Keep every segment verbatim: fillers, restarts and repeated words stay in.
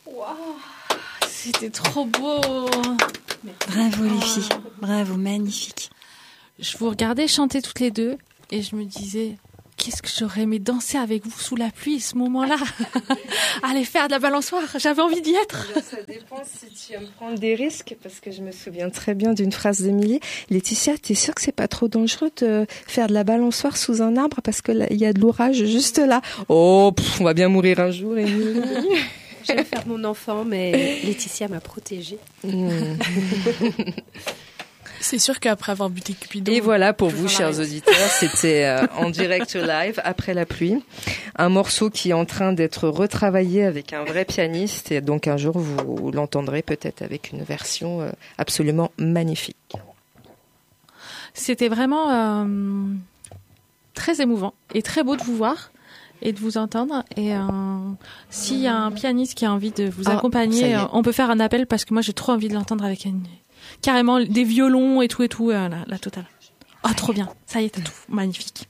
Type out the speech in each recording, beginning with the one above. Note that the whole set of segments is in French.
Wow, c'était trop beau. Bravo les filles, bravo, magnifique. Je vous regardais chanter toutes les deux et je me disais, qu'est-ce que j'aurais aimé danser avec vous sous la pluie, ce moment-là. Aller faire de la balançoire, j'avais envie d'y être. Ça dépend si tu aimes prendre des risques, parce que je me souviens très bien d'une phrase d'Émilie. Laetitia, t'es sûre que c'est pas trop dangereux de faire de la balançoire sous un arbre parce qu'il y a de l'orage juste là? Oh, pff, on va bien mourir un jour, Émilie. Je vais faire mon enfant, mais Laetitia m'a protégée. Mmh. C'est sûr qu'après avoir buté Cupidon... Et voilà pour vous, chers auditeurs, c'était euh, en direct live, après la pluie. Un morceau qui est en train d'être retravaillé avec un vrai pianiste. Et donc un jour, vous l'entendrez peut-être avec une version euh, absolument magnifique. C'était vraiment euh, très émouvant et très beau de vous voir et de vous entendre. Et euh, s'il y a un pianiste qui a envie de vous ah, accompagner, euh, on peut faire un appel parce que moi j'ai trop envie de l'entendre avec une... carrément des violons et tout et tout, euh, la, la totale. Oh, trop bien. Ça y est, t'as tout. Magnifique.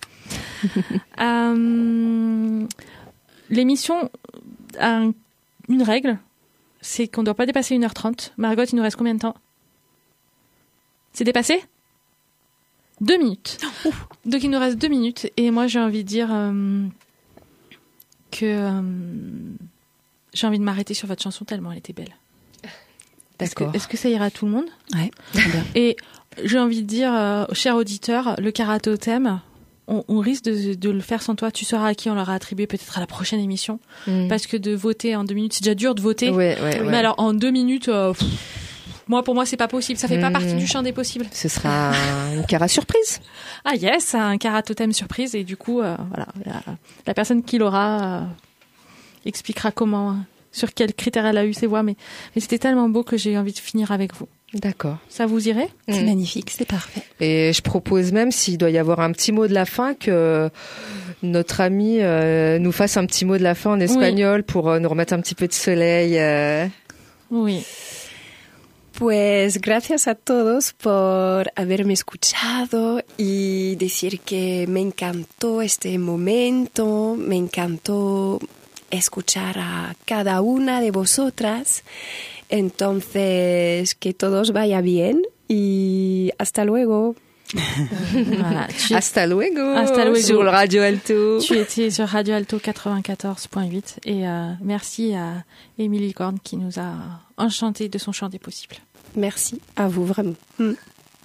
euh, l'émission a un, une règle, c'est qu'on ne doit pas dépasser une heure trente. Margot, il nous reste combien de temps? C'est dépassé? Deux minutes. Oh. Donc il nous reste deux minutes. Et moi, j'ai envie de dire euh, que euh, j'ai envie de m'arrêter sur votre chanson tellement elle était belle. Est-ce que, est-ce que ça ira à tout le monde? Ouais, très bien. Et j'ai envie de dire, euh, chers auditeurs, le Karaotothème, on, on risque de, de le faire sans toi. Tu sauras à qui on l'aura attribué peut-être à la prochaine émission. Mmh. Parce que de voter en deux minutes, c'est déjà dur de voter. Ouais, ouais, mais ouais. alors, en deux minutes, euh, pff, moi, pour moi, c'est pas possible. Ça fait mmh. pas partie du champ des possibles. Ce sera une cara surprise. Ah yes, un Karaotothème surprise. Et du coup, euh, voilà, la, la personne qui l'aura euh, expliquera comment... sur quels critères elle a eu ses voix, mais, mais c'était tellement beau que j'ai envie de finir avec vous. D'accord. Ça vous irait? C'est mmh. magnifique, c'est parfait. Et je propose même, s'il doit y avoir un petit mot de la fin, que notre ami euh, nous fasse un petit mot de la fin en espagnol oui. pour euh, nous remettre un petit peu de soleil. Euh... Oui. Pues gracias a todos por haberme escuchado y decir que me encantó este momento, me encantó escuchar a cada una de vosotras. Entonces, que todos vaya bien y hasta luego. Voilà, tu... Hasta luego. Hasta luego. Sur Radio Alto. Tu étais sur Radio Alto quatre-vingt-quatorze point huit et euh, merci à Émilie Corne qui nous a enchantés de son chant des possibles. Merci à vous, vraiment. Mm.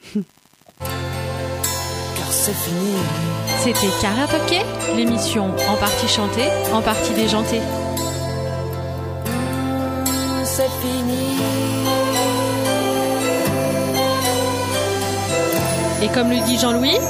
Car c'est fini. C'était Karaoke, l'émission en partie chantée, en partie déjantée. Mmh, c'est fini. Et comme le dit Jean-Louis...